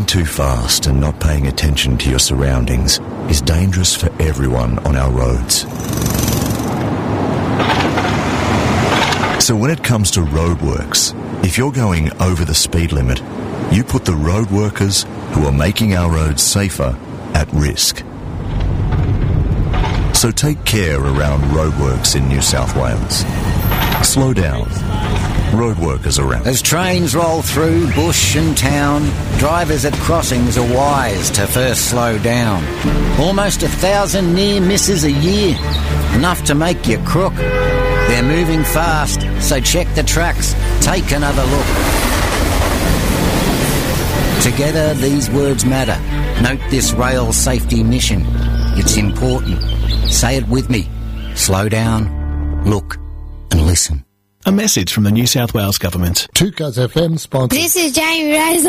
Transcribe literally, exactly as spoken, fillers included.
too fast and not paying attention to your surroundings is dangerous for everyone on our roads. So when it comes to roadworks, if you're going over the speed limit, you put the road workers who are making our roads safer at risk. So take care around roadworks in New South Wales. Slow down. Road workers around. As trains roll through bush and town, drivers at crossings are wise to first slow down. Almost a thousand near misses a year, enough to make you crook. They're moving fast, so check the tracks, take another look. Together these words matter. Note this rail safety mission. It's important. Say it with me. Slow down, look and listen. A message from the New South Wales Government. two Cuz F M sponsor. This is Jamie Razor.